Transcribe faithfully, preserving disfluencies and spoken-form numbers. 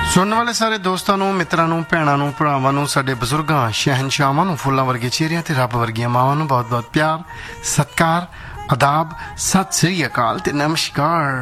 ਸੁਣਨ ਵਾਲੇ ਸਾਰੇ ਦੋਸਤਾਂ ਨੂੰ, ਮਿੱਤਰਾਂ ਨੂੰ, ਭੈਣਾਂ ਨੂੰ, ਭਰਾਵਾਂ ਨੂੰ, ਸਾਡੇ ਬਜ਼ੁਰਗਾਂ, ਸ਼ਹਿਨਸ਼ਾਹਾਂ ਨੂੰ, ਫੁੱਲਾਂ ਵਰਗੇ ਚਿਹਰਿਆਂ ਤੇ ਰੱਬ ਵਰਗੀਆਂ ਮਾਵਾਂ ਨੂੰ ਬਹੁਤ ਬਹੁਤ ਪਿਆਰ, ਸਤਿਕਾਰ, ਆਦਾਬ, ਸਤਿ ਸ੍ਰੀ ਅਕਾਲ ਤੇ ਨਮਸਕਾਰ।